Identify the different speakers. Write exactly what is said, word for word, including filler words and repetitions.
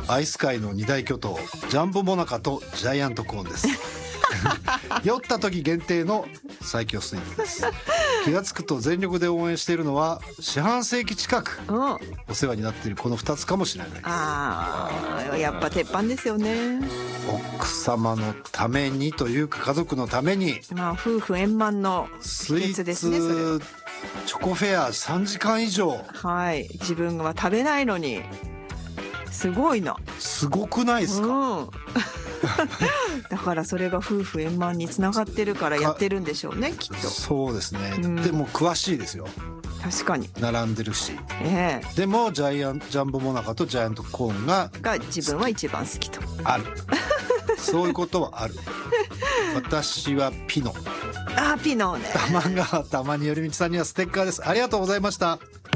Speaker 1: アイス界の二大巨頭ジャンボモナカとジャイアントコーンです酔った時限定の最強スイーツです。気がつくと全力で応援しているのは四半世紀近くお世話になっているこのふたつかもしれないです。
Speaker 2: あーやっぱ鉄板ですよね。
Speaker 1: 奥様のためにというか家族のために、
Speaker 2: まあ夫婦円満の秘訣ですね。それ
Speaker 1: スイーツチョコフェアさんじかん以上、
Speaker 2: はい自分は食べないのにすごいな。
Speaker 1: すごくないですか、
Speaker 2: うんだからそれが夫婦円満につながってるからやってるんでしょうねきっと。
Speaker 1: そうですね、
Speaker 2: うん
Speaker 1: でも詳しいですよ。
Speaker 2: 確かに
Speaker 1: 並んでるし、
Speaker 2: ええ
Speaker 1: でもジャイアンジャンボモナカとジャイアントコーンが
Speaker 2: が自分は一番好きと
Speaker 1: あるそういうことはある私はピノ。
Speaker 2: あーピノね。
Speaker 1: 玉川たまによりみちさんにはステッカーです。ありがとうございました。